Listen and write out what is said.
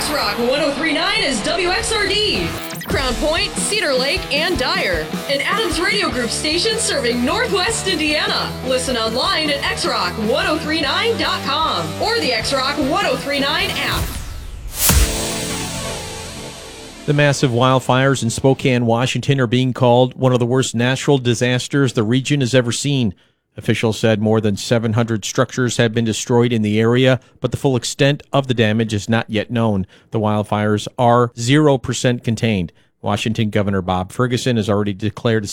X-Rock 103.9 is WXRD. Crown Point, Cedar Lake, and Dyer. An Adams Radio Group station serving Northwest Indiana. Listen online at xrock1039.com or the X-Rock 1039 app. The massive wildfires in Spokane, Washington are being called one of the worst natural disasters the region has ever seen. Officials said more than 700 structures have been destroyed in the area, but the full extent of the damage is not yet known. The wildfires are 0% contained. Washington Governor Bob Ferguson has already declared